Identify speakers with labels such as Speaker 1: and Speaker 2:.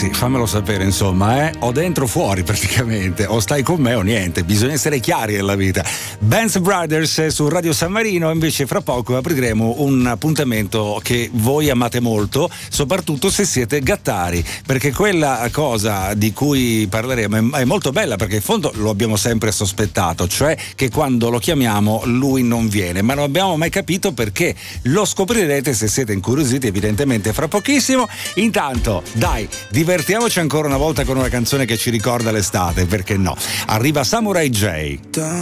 Speaker 1: Sì, fammelo sapere, insomma, o dentro o fuori praticamente, o stai con me o niente, bisogna essere chiari nella vita. Benz Brothers su Radio San Marino, invece fra poco apriremo un appuntamento che voi amate molto, soprattutto se siete gattari, perché quella cosa di cui parleremo è molto bella, perché in fondo lo abbiamo sempre sospettato, cioè che quando lo chiamiamo lui non viene, ma non abbiamo mai capito perché. Lo scoprirete se siete incuriositi, evidentemente fra pochissimo. Intanto, dai, divertiamoci ancora una volta con una canzone che ci ricorda l'estate, perché no? Arriva Samurai J.